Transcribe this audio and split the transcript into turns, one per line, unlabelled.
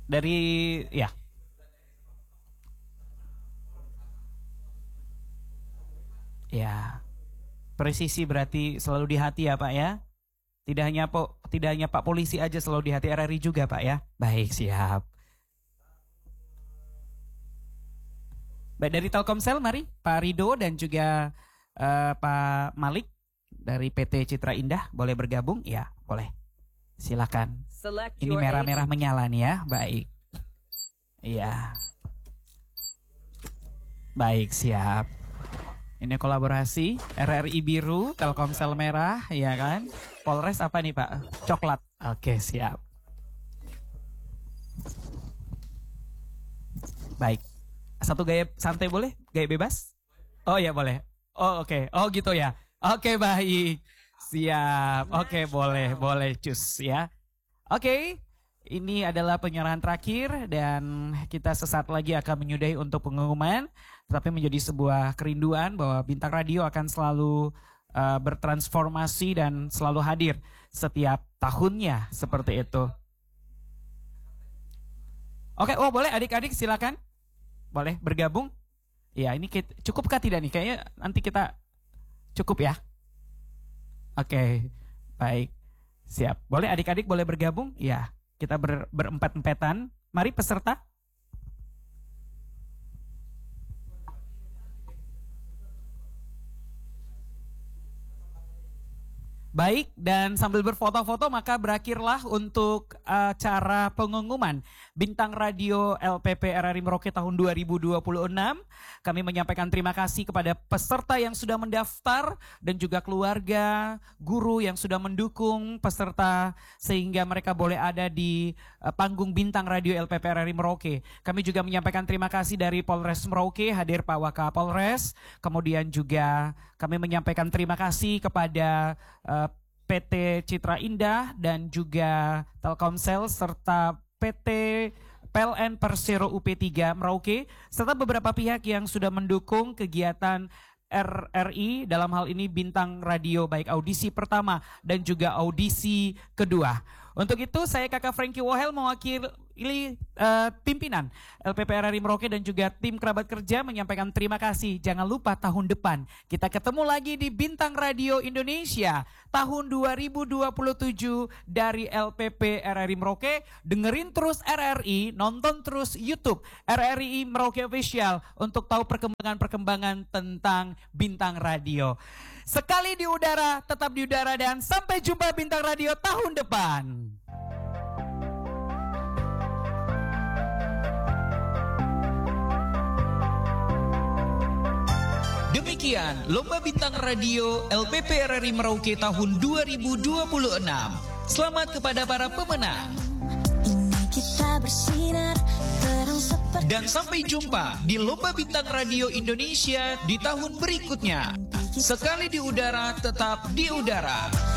Dari ya. Ya. Presisi berarti selalu di hati ya Pak ya. Tidak hanya Pak Polisi aja, selalu di hati RRI juga Pak ya. Baik, siap. Baik, dari Telkomsel mari Pak Rido dan juga Pak Malik dari PT Citra Indah boleh bergabung? Ya, boleh. Silakan. Ini merah-merah menyala nih ya. Baik. Iya. Baik, siap. Ini kolaborasi RRI biru, Telkomsel merah, ya kan? Polres apa nih Pak? Coklat. Oke, siap. Baik. Satu gaya santai boleh? Gaya bebas? Oh ya boleh. Oh oke. Oh gitu ya. Oke, baik. Siap. Oke, boleh cus ya. Oke. Ini adalah penyerahan terakhir dan kita sesaat lagi akan menyudahi untuk pengumuman. Tapi menjadi sebuah kerinduan bahwa Bintang Radio akan selalu bertransformasi dan selalu hadir setiap tahunnya seperti itu. Oke, oh boleh adik-adik silakan. Boleh bergabung. Ya ini cukupkah tidak nih? Kayaknya nanti kita cukup ya. Oke, baik. Siap. Boleh adik-adik boleh bergabung? Ya. Kita berempat-empatan. Mari peserta. Baik, dan sambil berfoto-foto maka berakhirlah untuk acara pengumuman Bintang Radio LPP RRI Merauke tahun 2026. Kami menyampaikan terima kasih kepada peserta yang sudah mendaftar dan juga keluarga, guru yang sudah mendukung peserta sehingga mereka boleh ada di panggung Bintang Radio LPP RRI Merauke. Kami juga menyampaikan terima kasih dari Polres Merauke, hadir Pak Wakapolres. Kemudian juga kami menyampaikan terima kasih kepada PT Citra Indah dan juga Telkomsel serta PT PLN Persero UP3 Merauke serta beberapa pihak yang sudah mendukung kegiatan RRI dalam hal ini Bintang Radio baik audisi pertama dan juga audisi kedua. Untuk itu saya Kakak Frankie Wohel mewakili pimpinan LPP RRI Merauke dan juga tim kerabat kerja menyampaikan terima kasih. Jangan lupa tahun depan kita ketemu lagi di Bintang Radio Indonesia tahun 2027 dari LPP RRI Merauke. Dengerin terus RRI, nonton terus YouTube RRI Merauke Official untuk tahu perkembangan-perkembangan tentang Bintang Radio. Sekali di udara, tetap di udara dan sampai jumpa Bintang Radio tahun depan. Demikian Lomba Bintang Radio LPP RRI Merauke tahun 2026. Selamat kepada para pemenang. Dan sampai jumpa di Lomba Bintang Radio Indonesia di tahun berikutnya. Sekali di udara, tetap di udara.